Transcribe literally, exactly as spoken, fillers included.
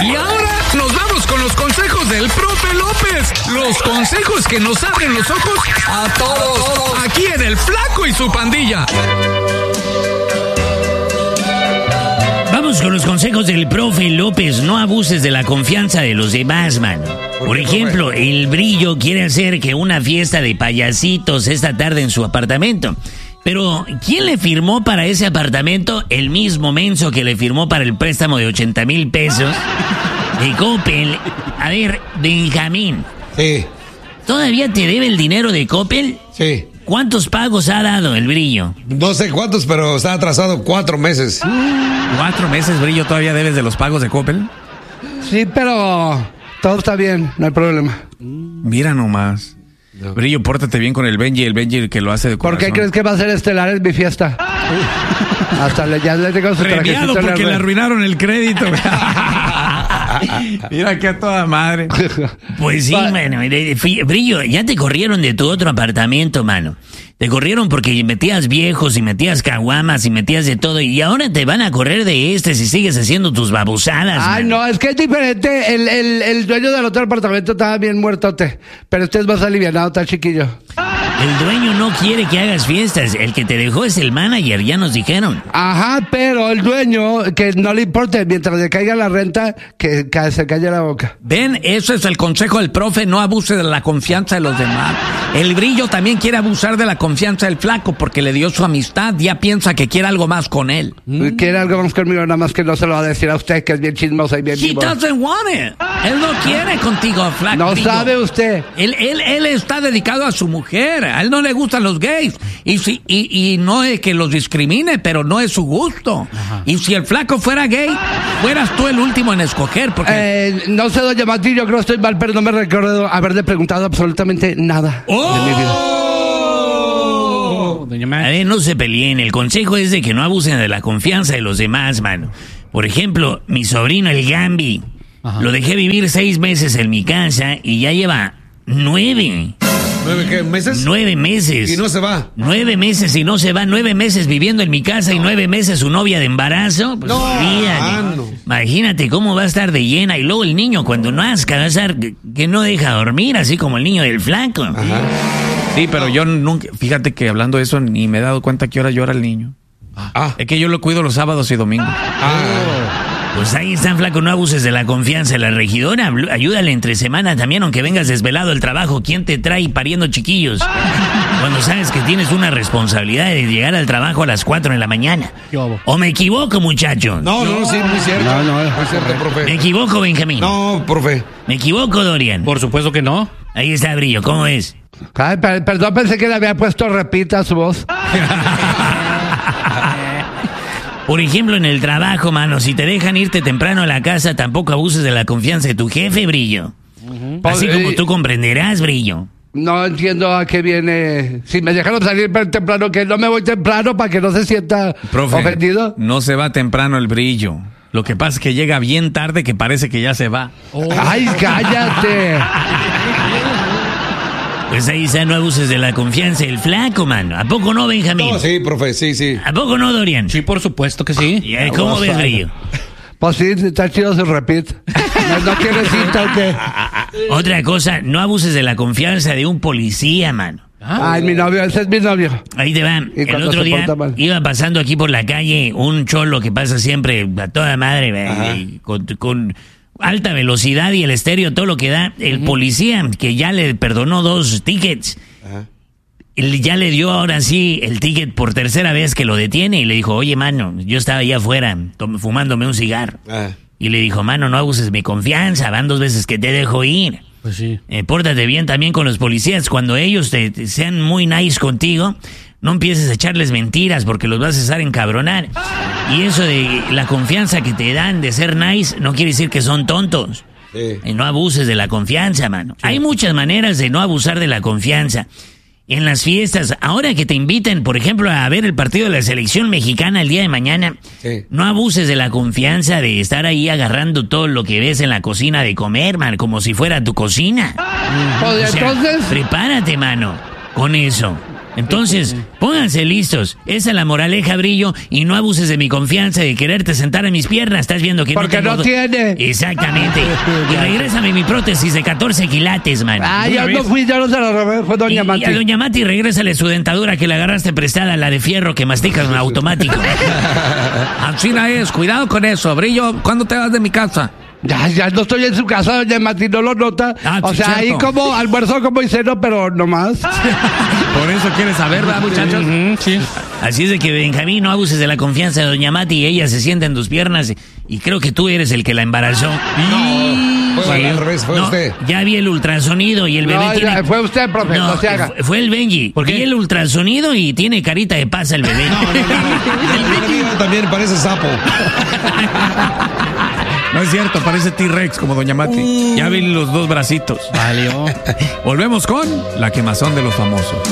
Y ahora nos vamos con los consejos del profe López. Los consejos que nos abren los ojos a todos. Aquí en El Flaco y su pandilla. Vamos con los consejos del profe López. No abuses de la confianza de los demás, mano. Por ejemplo, el Brillo quiere hacer que una fiesta de payasitos esta tarde en su apartamento. Pero, ¿quién le firmó para ese apartamento? El mismo menso que le firmó para el préstamo de ochenta mil pesos de Coppel. A ver, Benjamín. Sí. ¿Todavía te debe el dinero de Coppel? Sí. ¿Cuántos pagos ha dado el Brillo? No sé cuántos, pero está atrasado cuatro meses. ¿Cuatro meses, Brillo, todavía debes de los pagos de Coppel? Sí, pero todo está bien, no hay problema. Mira nomás. No. Brillo, pórtate bien con el Benji, el Benji el que lo hace de corazón. ¿Por qué crees que va a ser estelar en mi fiesta? Hasta le, ya le tengo su trajecito. Premiado porque le arruinaron el crédito. Mira que a toda madre. Pues sí, mano. Brillo, ya te corrieron de tu otro apartamento, mano. Te corrieron porque metías viejos y metías caguamas y metías de todo. Y ahora te van a correr de este si sigues haciendo tus babosadas. Ay, mano. no, es que es diferente. El, el, el dueño del otro apartamento estaba bien muertote. Pero usted es más alivianado, está chiquillo. El dueño no quiere que hagas fiestas. El que te dejó es el manager, ya nos dijeron. Ajá, pero el dueño, que no le importe, mientras le caiga la renta, que, que se calle la boca. Ven, eso es el consejo del profe, no abuse de la confianza de los demás. El Brillo también quiere abusar de la confianza del Flaco porque le dio su amistad, ya piensa que quiere algo más con él. Mm. Quiere algo más conmigo, nada más que no se lo va a decir a usted, que es bien chismosa y bien He vivo. doesn't want it. Él no quiere contigo, Flaco. No Brillo. sabe usted. Él, él, él está dedicado a su mujer, a él no le gustan los gays. Y, si, y, y no es que los discrimine, pero no es su gusto. Ajá. Y si el Flaco fuera gay, fueras tú el último en escoger, porque... Eh, no sé, doña Mati, yo creo que estoy mal, pero no me recuerdo haberle preguntado absolutamente nada ¡Oh! de mi vida. A ver, no se peleen. El consejo es de que no abusen de la confianza de los demás, mano. Por ejemplo, mi sobrino, el Gambi, Ajá. lo dejé vivir seis meses en mi casa y ya lleva nueve. ¿Nueve qué? ¿Meses? Nueve meses. ¿Y no se va? Nueve meses y no se va. Nueve meses viviendo en mi casa no. y nueve meses su novia de embarazo. Pues, no, ah, no. Imagínate cómo va a estar de llena. Y luego el niño cuando nazca va a estar que, que no deja dormir, así como el niño del Flaco. Ajá. Sí, pero yo nunca, fíjate que hablando de eso ni me he dado cuenta que hora llora el niño. Ah. Es que yo lo cuido los sábados y domingos. Ah. Pues ahí está, Flaco, no abuses de la confianza de la regidora. Ayúdale entre semana también, aunque vengas desvelado al trabajo. ¿Quién te trae pariendo chiquillos? Cuando sabes que tienes una responsabilidad de llegar al trabajo a las cuatro de la mañana. ¿O me equivoco, muchachos? No, no, no, sí, muy cierto. No, no, muy cierto, profe. ¿Me equivoco, Benjamín? No, profe. ¿Me equivoco, Dorian? Por supuesto que no. Ahí está, Brillo, ¿cómo es? Ay, per- perdón, pensé que le había puesto repita su voz. Por ejemplo, en el trabajo, mano, si te dejan irte temprano a la casa, tampoco abuses de la confianza de tu jefe, Brillo. Uh-huh. Así como tú comprenderás, Brillo. No entiendo a qué viene. Si me dejaron salir temprano, que no me voy temprano para que no se sienta Profe, ofendido. No se va temprano el Brillo. Lo que pasa es que llega bien tarde que parece que ya se va. Oh. ¡Ay, cállate! Pues ahí está, no abuses de la confianza del Flaco, mano. ¿A poco no, Benjamín? No, sí, profe, sí, sí. ¿A poco no, Dorian? Sí, por supuesto que sí. ¿Y cómo ves, Brillo? Pues sí, está chido su repeat. ¿No, no quieres cinta o qué? Otra cosa, no abuses de la confianza de un policía, mano. Ah, Ay, mi novio, ese es mi novio. Ahí te va. El otro día iba pasando aquí por la calle un cholo que pasa siempre a toda madre, eh, con, con alta velocidad y el estéreo, todo lo que da. El uh-huh. policía, que ya le perdonó dos tickets, uh-huh. él ya le dio ahora sí el ticket por tercera vez que lo detiene y le dijo, oye, mano, yo estaba allá afuera tom- fumándome un cigarro. Uh-huh. Y le dijo, mano, no abuses mi confianza, van dos veces que te dejo ir. Pues sí. Eh, pórtate bien también con los policías. Cuando ellos te, te sean muy nice contigo, no empieces a echarles mentiras porque los vas a hacer encabronar. Y eso de la confianza que te dan de ser nice no quiere decir que son tontos. Sí. Eh, no abuses de la confianza, mano. Sí. Hay muchas maneras de no abusar de la confianza. En las fiestas, ahora que te inviten, por ejemplo, a ver el partido de la selección mexicana el día de mañana, sí. no abuses de la confianza de estar ahí agarrando todo lo que ves en la cocina de comer, man, como si fuera tu cocina. Pues, o sea, entonces... prepárate, mano, con eso. Entonces, pónganse listos. Esa es la moraleja, Brillo, y no abuses de mi confianza de quererte sentar a mis piernas. Estás viendo que Porque no tengo... no tiene. Exactamente. Y regrésame mi prótesis de catorce quilates, man. Ah, yo no fui, yo no se lo robé, fue Y, doña y Mati. a doña Mati regrésale su dentadura que le agarraste prestada, la de fierro que masticas en automático. Así no es, cuidado con eso. Brillo, ¿cuándo te vas de mi casa? Ya, ya no estoy en su casa, doña Mati, no lo nota. Ah, o sí, sea, ahí cierto. como almuerzo como y ceno, pero no más. Por eso quieres saber, ¿verdad, muchachos? Sí. Así es de que, Benjamín, no abuses de la confianza de doña Mati y ella se sienta en tus piernas y creo que tú eres el que la embarazó. Fue al revés, fue No, usted. ya vi el ultrasonido y el bebé No, tiene... ya, fue usted, profe, no se haga. fu- Fue el Benji. ¿Por qué? Vi el ultrasonido y tiene carita de pasa el bebé. El mío también parece sapo. No es cierto, parece T-Rex como doña Mati. Ya vi los dos bracitos. Valió. Volvemos con la quemazón de los famosos.